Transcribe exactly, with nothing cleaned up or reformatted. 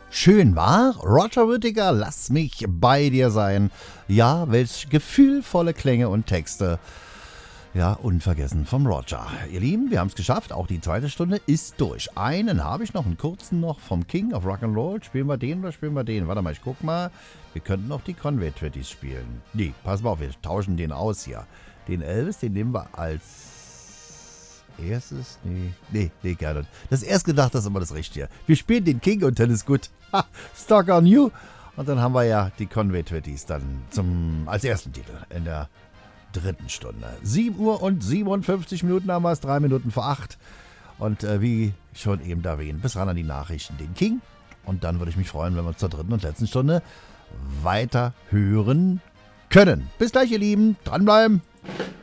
Schön war, Roger Whittaker, lass mich bei dir sein. Ja, welch gefühlvolle Klänge und Texte. Ja, unvergessen vom Roger. Ihr Lieben, wir haben es geschafft. Auch die zweite Stunde ist durch. Einen habe ich noch, einen kurzen noch vom King of Rock'n'Roll. Spielen wir den oder spielen wir den? Warte mal, ich guck mal. Wir könnten noch die Conway Twitties spielen. Nee, pass mal auf, wir tauschen den aus hier. Den Elvis, den nehmen wir als erstes. Nee, nee, nee, gerne. Das erst gedacht, das ist immer das Richtige. Wir spielen den King und dann ist gut. Ha, Stuck on You. Und dann haben wir ja die Conway Twitties dann zum, als ersten Titel in der dritten Stunde. sieben Uhr und siebenundfünfzig Minuten haben wir es, drei Minuten vor acht. Und äh, wie schon eben erwähnt, bis ran an die Nachrichten, den King. Und dann würde ich mich freuen, wenn wir uns zur dritten und letzten Stunde weiter hören können. Bis gleich, ihr Lieben. Dranbleiben.